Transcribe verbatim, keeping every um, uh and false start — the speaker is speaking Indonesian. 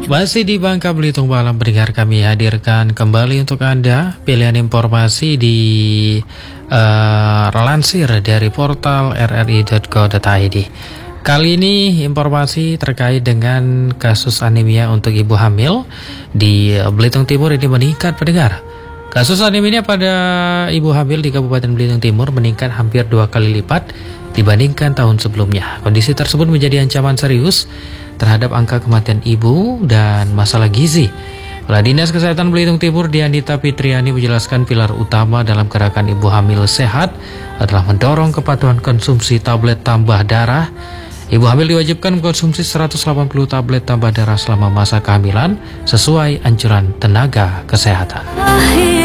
Masih di Bangka Belitung Malam pendengar, kami hadirkan kembali untuk Anda pilihan informasi di uh, lansir dari portal r r i dot go dot i d. Kali ini informasi terkait dengan kasus anemia untuk ibu hamil di Belitung Timur ini meningkat pendengar. Kasus anemia pada ibu hamil di Kabupaten Belitung Timur meningkat hampir dua kali lipat dibandingkan tahun sebelumnya. Kondisi tersebut menjadi ancaman serius terhadap angka kematian ibu dan masalah gizi. Kepala Dinas Kesehatan Belitung Timur Dianita Fitriani menjelaskan pilar utama dalam gerakan ibu hamil sehat adalah mendorong kepatuhan konsumsi tablet tambah darah. Ibu hamil diwajibkan mengkonsumsi seratus delapan puluh tablet tambah darah selama masa kehamilan sesuai anjuran tenaga kesehatan.